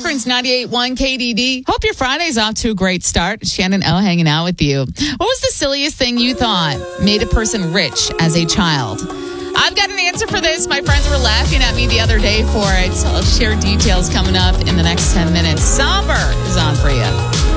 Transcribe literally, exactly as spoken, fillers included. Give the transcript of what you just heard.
Springs ninety-eight point one K D D. Hope your Friday's off to a great start. Shannon O hanging out with you. What was the silliest thing you thought made a person rich as a child? I've got an answer for this. My friends were laughing at me the other day for it. So I'll share details coming up in the next ten minutes. Somber is on for you.